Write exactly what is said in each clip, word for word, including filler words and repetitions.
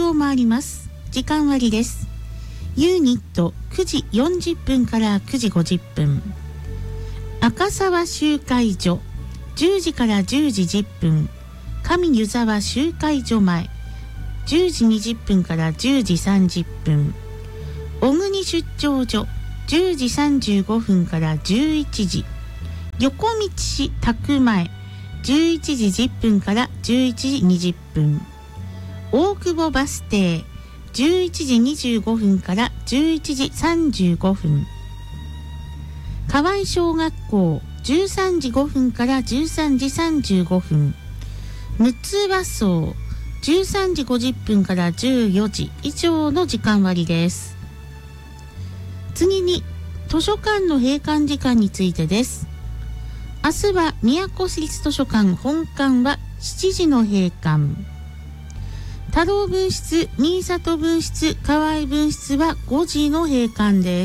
を回ります。時間割です。ユーニットくじよんじゅっぷんからくじごじゅっぷん、赤沢集会所じゅうじからじゅうじじゅっぷん、上湯沢集会所前じゅうじにじゅっぷんからじゅうじさんじゅっぷん、小国出張所じゅうじさんじゅうごふんからじゅういちじ、横道市宅前じゅういちじじゅっぷんからじゅういちじにじゅっぷん、大久保バス停じゅういちじにじゅうごふんからじゅういちじさんじゅうごふん、河合小学校じゅうさんじごふんからじゅうさんじさんじゅうごふん、陸奥和荘じゅうさんじごじゅっぷんからじゅうよじ以上の時間割です。次に図書館の閉館時間についてです。明日は宮古市立図書館本館はしちじの閉館、太郎分室、新里分室、河合分室はごじの閉館です。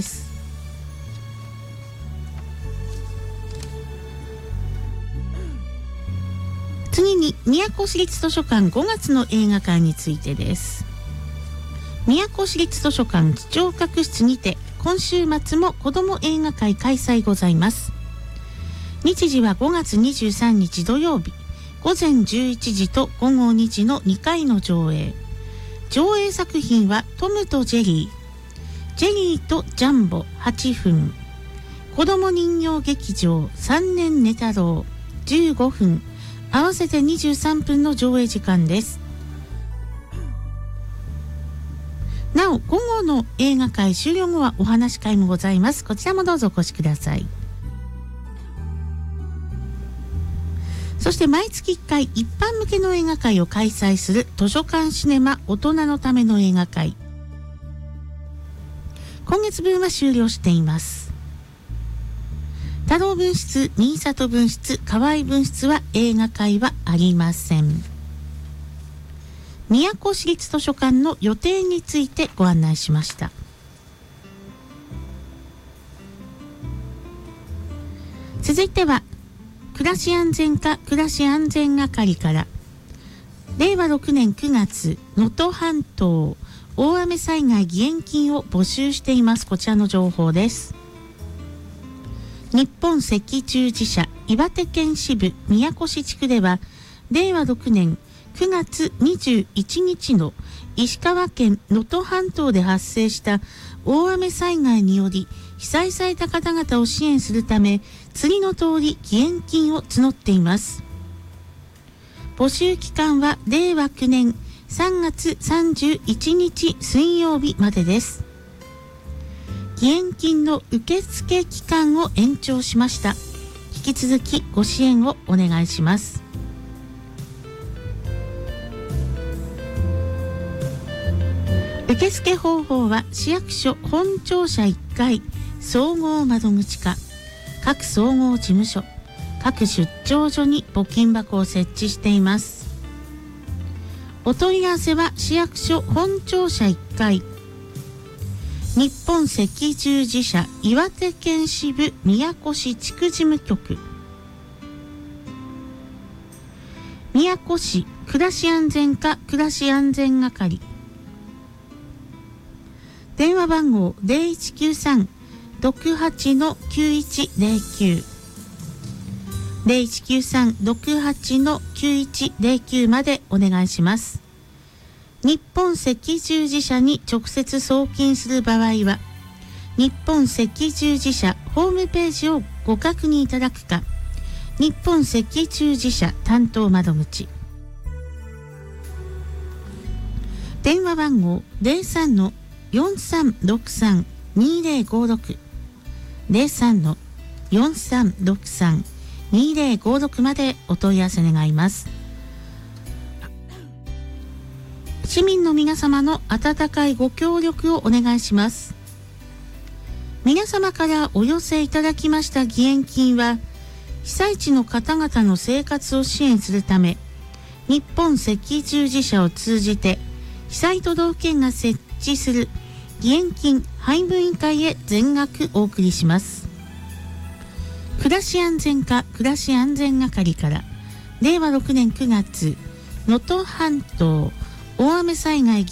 次に宮古市立図書館ごがつの映画館についてです。宮古市立図書館視聴覚室にて今週末も子ども映画会開催ございます。日時はごがつにじゅうさんにち土曜日午前じゅういちじとごごにじのにかいの上映。上映作品はトムとジェリー、ジェリーとジャンボはっぷん、子ども人形劇場さんねん寝太郎じゅうごふん、合わせてにじゅうさんぷんの上映時間です。なお午後の映画会終了後はお話し会もございます。こちらもどうぞお越しください。そして毎月いっかい一般向けの映画会を開催する図書館シネマ大人のための映画会、今月分は終了しています。太郎分室、新里分室、河合分室は映画会はありません。宮古市立図書館の予定についてご案内しました。続いては暮らし安全課暮らし安全係かられいわろくねんくがつ能登半島大雨災害義援金を募集しています。こちらの情報です。日本赤十字社岩手県支部宮古市地区ではれいわろくねんくがつにじゅういちにちの石川県能登半島で発生した大雨災害により被災された方々を支援するため次の通り義援金を募っています。募集期間はれいわきゅうねんさんがつさんじゅういちにち水曜日までです。義援金の受付期間を延長しました。引き続きご支援をお願いします。受付方法は市役所本庁舎いっかい総合窓口課、各総合事務所、各出張所に募金箱を設置しています。お問い合わせは市役所本庁舎いっかい、日本赤十字社岩手県支部宮古市地区事務局、宮古市暮らし安全課暮らし安全係、電話番号 ゼロいちきゅうさん ろくはち きゅういちゼロきゅう ゼロいちきゅうさん ろくはち きゅういちゼロきゅうまでお願いします。日本赤十字社に直接送金する場合は日本赤十字社ホームページをご確認いただくか、日本赤十字社担当窓口、電話番号 ゼロさん よんさんろくさん にゼロごろく ゼロさん よんさんろくさん にゼロごろくまでお問い合わせ願います。市民の皆様の温かいご協力をお願いします。皆様からお寄せいただきました義援金は被災地の方々の生活を支援するため日本赤十字社を通じて被災都道府県が設置する義援金配分委員会へ全額お送りします。暮らし安全課暮らし安全係かられいわろくねんくがつ能登半島大雨災害